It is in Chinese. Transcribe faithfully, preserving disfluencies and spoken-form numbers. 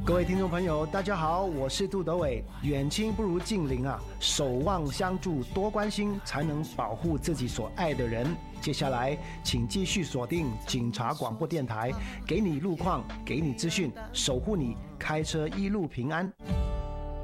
各位听众朋友，大家好，我是杜德伟。远亲不如近邻啊，守望相助，多关心，才能保护自己所爱的人。接下来，请继续锁定警察广播电台，给你路况，给你资讯，守护你开车一路平安。